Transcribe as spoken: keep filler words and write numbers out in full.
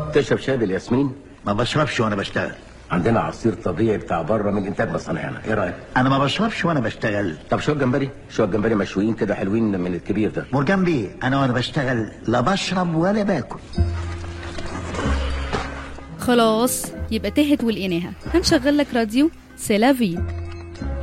تشرب شاي بالياسمين؟ ما بشربش وانا بشتغل. عندنا عصير طبيعي بتاع بره من انتاج مصانعنا، ايه رايك؟ انا ما بشربش وانا بشتغل. طب شويه جمبري، شويه جمبري مشويين كده حلوين من الكبير ده. مرجان بيه، انا وانا بشتغل لا بشرب ولا باكل. خلاص يبقى تهت ولقيناها. هنشغل لك راديو سيلافي.